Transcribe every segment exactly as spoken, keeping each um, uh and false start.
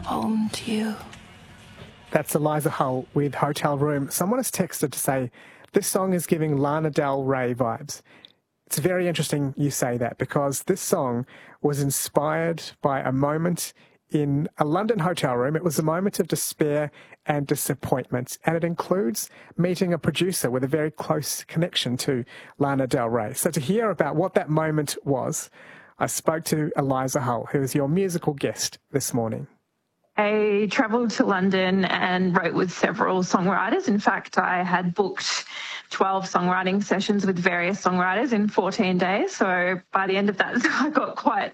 home to you. That's Eliza Hull with Hotel Room. Someone has texted to say this song is giving Lana Del Rey vibes. It's very interesting you say that because this song was inspired by a moment in a London hotel room. It was a moment of despair and disappointment, and it includes meeting a producer with a very close connection to Lana Del Rey. So to hear about what that moment was, I spoke to Eliza Hull, who is your musical guest this morning. I travelled to London and wrote with several songwriters. In fact, I had booked twelve songwriting sessions with various songwriters in fourteen days. So by the end of that, I got quite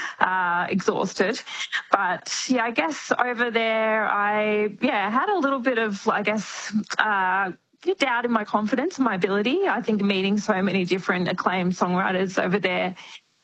uh, exhausted. But yeah, I guess over there, I yeah had a little bit of, I guess, uh, doubt in my confidence and my ability. I think meeting so many different acclaimed songwriters over there,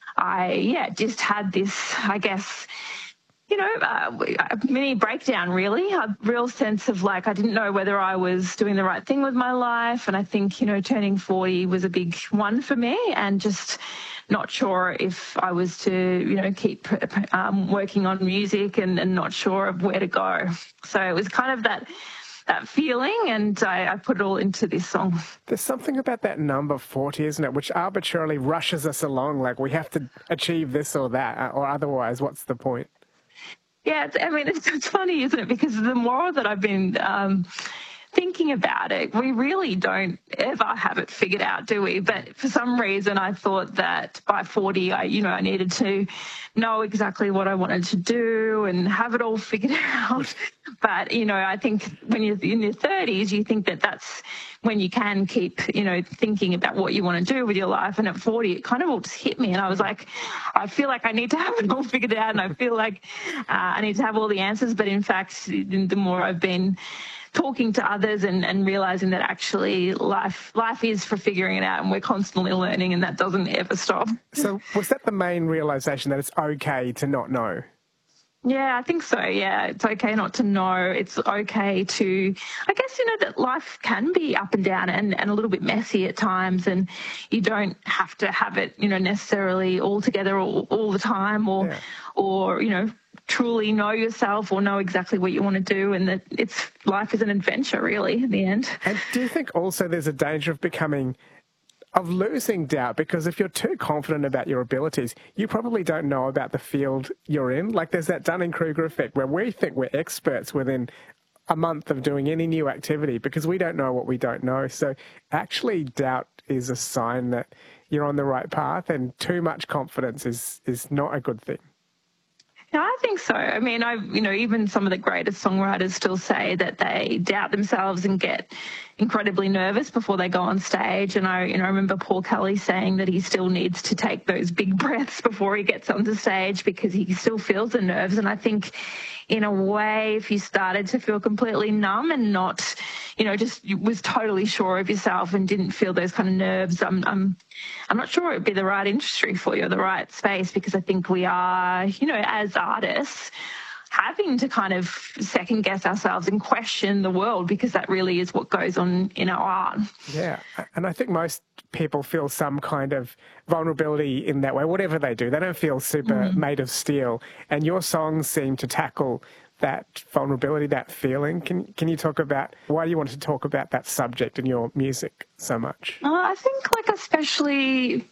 I yeah just had this, I guess, you know, uh, a mini breakdown, really, a real sense of like I didn't know whether I was doing the right thing with my life. And I think, you know, turning forty was a big one for me, and just not sure if I was to, you know, keep um, working on music and, and not sure of where to go. So it was kind of that that feeling, and I, I put it all into this song. There's something about that number forty, isn't it, which arbitrarily rushes us along, like we have to achieve this or that, or otherwise what's the point? Yeah, it's, I mean, it's, it's funny, isn't it? Because the more that I've been um, thinking about it, we really don't ever have it figured out, do we? But for some reason, I thought that by forty, I, you know, I needed to know exactly what I wanted to do and have it all figured out. But, you know, I think when you're in your thirties, you think that that's when you can keep, you know, thinking about what you want to do with your life. And at forty, it kind of all just hit me. And I was like, I feel like I need to have it all figured out. And I feel like uh, I need to have all the answers. But in fact, the more I've been talking to others and, and realising that actually life life is for figuring it out, and we're constantly learning, and that doesn't ever stop. So was that the main realisation, that it's okay to not know? Yeah, I think so. Yeah, it's okay not to know. It's okay to, I guess, you know, that life can be up and down and, and a little bit messy at times, and you don't have to have it, you know, necessarily all together all, all the time, or, yeah. or, you know, truly know yourself or know exactly what you want to do, and that it's life is an adventure, really, in the end. And do you think also there's a danger of becoming of losing doubt, because if you're too confident about your abilities, you probably don't know about the field you're in. Like there's that Dunning-Kruger effect where we think we're experts within a month of doing any new activity because we don't know what we don't know. So actually doubt is a sign that you're on the right path, and too much confidence is, is not a good thing. Yeah, I think so. I mean, I, you know, even some of the greatest songwriters still say that they doubt themselves and get incredibly nervous before they go on stage. And I, you know, I remember Paul Kelly saying that he still needs to take those big breaths before he gets onto stage because he still feels the nerves. And I think, in a way, if you started to feel completely numb and not, you know, just was totally sure of yourself and didn't feel those kind of nerves, I'm, I'm, I'm not sure it'd be the right industry for you, or the right space, because I think we are, you know, as artists, having to kind of second guess ourselves and question the world, because that really is what goes on in our art. Yeah, and I think most people feel some kind of vulnerability in that way, whatever they do. They don't feel super mm. made of steel. And your songs seem to tackle that vulnerability, that feeling. Can can you talk about why you wanted to talk about that subject in your music so much? Uh, I think, like, especially...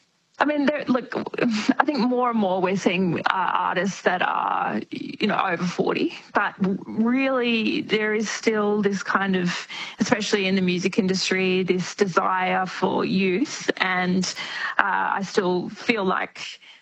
I mean, look, I think more and more we're seeing uh, artists that are, you know, over forty, but really there is still this kind of, especially in the music industry, this desire for youth. And uh, I still feel like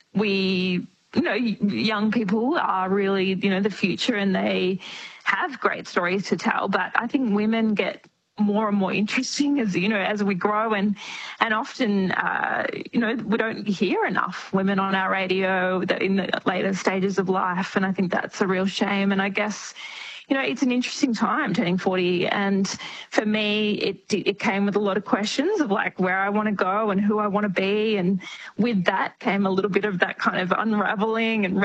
we, you know, young people are really, you know, the future, and they have great stories to tell. But I think women get more and more interesting as, you know, as we grow, and and often uh, you know, we don't hear enough women on our radio in the later stages of life, and I think that's a real shame. And I guess, you know, it's an interesting time turning forty, and for me it it came with a lot of questions of like where I want to go and who I want to be, and with that came a little bit of that kind of unraveling and